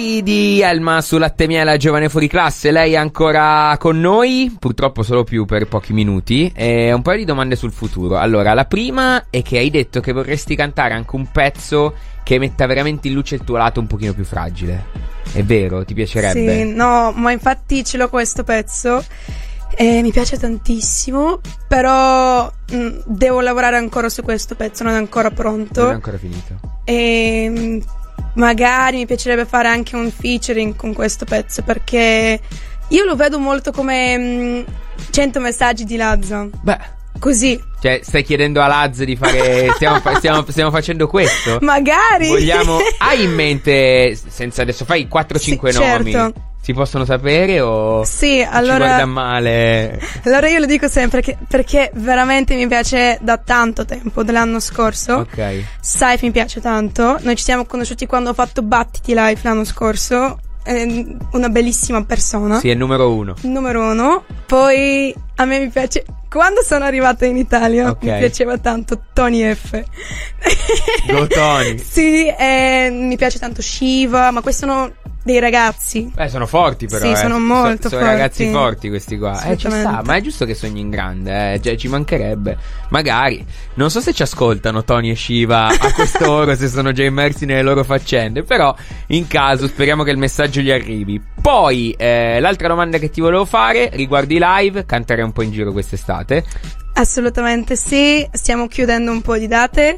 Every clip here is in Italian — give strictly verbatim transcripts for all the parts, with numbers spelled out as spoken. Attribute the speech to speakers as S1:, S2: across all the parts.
S1: Di Elma su Latte Miele, giovane fuori classe. Lei è ancora con noi, purtroppo solo più per pochi minuti. E un paio di domande sul futuro. Allora, la prima è che hai detto che vorresti cantare anche un pezzo che metta veramente in luce il tuo lato un pochino più fragile. È vero? Ti piacerebbe?
S2: Sì, no, ma infatti ce l'ho questo pezzo e mi piace tantissimo, però mh, devo lavorare ancora su questo pezzo, non è ancora pronto.
S1: Non è ancora finito.
S2: E mh, magari mi piacerebbe fare anche un featuring con questo pezzo, perché io lo vedo molto come mh, cento messaggi di Lazza.
S1: Beh,
S2: così.
S1: Cioè, stai chiedendo a Lazza di fare. Stiamo, stiamo, stiamo facendo questo?
S2: Magari.
S1: Vogliamo. Hai in mente, senza adesso fai quattro cinque
S2: sì,
S1: nomi?
S2: Certo.
S1: Si possono sapere o
S2: sì, allora,
S1: ci guarda male?
S2: Allora io lo dico sempre che, perché veramente mi piace da tanto tempo, dell'anno scorso.
S1: Ok.
S2: Saif mi piace tanto. Noi ci siamo conosciuti quando ho fatto Battiti Live l'anno scorso. È una bellissima persona.
S1: Sì, è il numero uno.
S2: Numero uno. Poi a me mi piace. Quando sono arrivata in Italia, okay, mi piaceva tanto Tony F.
S1: Go Tony.
S2: Sì, eh, mi piace tanto Shiva, ma questi sono dei ragazzi.
S1: Beh, sono forti però.
S2: Sì,
S1: eh.
S2: sono molto
S1: so, sono
S2: forti.
S1: ragazzi forti questi qua. Eh, ci sta, ma è giusto che sogni in grande, eh. Cioè, ci mancherebbe. Magari. Non so se ci ascoltano Tony e Shiva a quest'ora, se sono già immersi nelle loro faccende. Però, in caso, speriamo che il messaggio gli arrivi. Poi, eh, l'altra domanda che ti volevo fare riguardo i live. Canterei un po' in giro quest'estate?
S2: Assolutamente sì. Stiamo chiudendo un po' di date.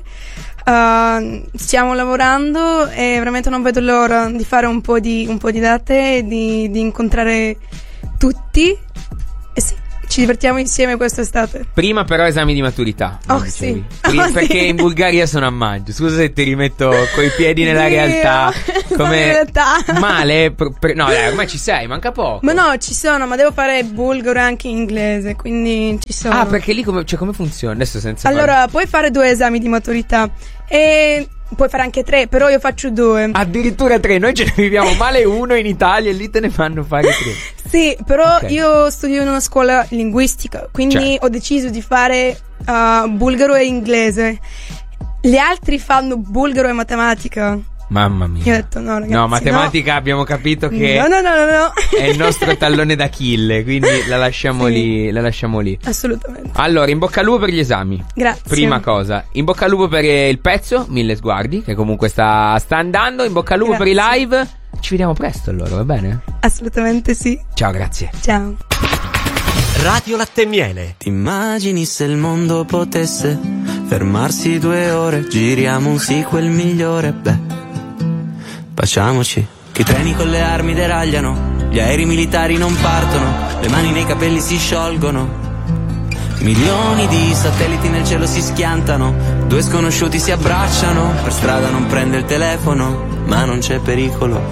S2: Uh, stiamo lavorando e veramente non vedo l'ora di fare un po' di, un po' di date e di, di incontrare tutti. E sì, ci divertiamo insieme quest'estate.
S1: Prima però esami di maturità.
S2: Oh sì.
S1: Prima,
S2: oh,
S1: perché
S2: sì.
S1: in Bulgaria sono a maggio. Scusa se ti rimetto coi piedi nella
S2: Dio,
S1: realtà. Come
S2: realtà.
S1: Male? Pre- pre- no dai, ormai ci sei, manca poco.
S2: Ma no, ci sono, ma devo fare bulgaro e anche inglese, quindi ci sono.
S1: Ah, perché lì come, cioè, come funziona? Adesso senza
S2: Allora,
S1: fare...
S2: puoi fare due esami di maturità e puoi fare anche tre, però io faccio due.
S1: Addirittura tre, noi ce ne viviamo male uno in Italia e lì te ne fanno fare tre.
S2: Sì, però
S1: okay,
S2: io studio in una scuola linguistica, quindi certo, ho deciso di fare uh, bulgaro e inglese. Gli altri fanno bulgaro e matematica.
S1: Mamma mia.
S2: Io ho detto no, ragazzi,
S1: no, matematica
S2: no.
S1: Abbiamo capito che
S2: no, no, no, no, no.
S1: è il nostro tallone d'Achille, quindi la lasciamo sì, lì, la lasciamo lì.
S2: Assolutamente.
S1: Allora, in bocca al lupo per gli esami.
S2: Grazie.
S1: Prima cosa, in bocca al lupo per il pezzo Mille Sguardi, che comunque sta, sta andando. In bocca al lupo grazie, per i live. Ci vediamo presto allora, va bene?
S2: Assolutamente sì.
S1: Ciao, grazie.
S2: Ciao.
S3: Radio Latte Miele.
S4: Ti immagini se il mondo potesse fermarsi due ore, giriamo un sequel migliore, beh, facciamoci. Che i treni con le armi deragliano, gli aerei militari non partono, le mani nei capelli si sciolgono, milioni di satelliti nel cielo si schiantano, due sconosciuti si abbracciano, per strada non prende il telefono, ma non c'è pericolo,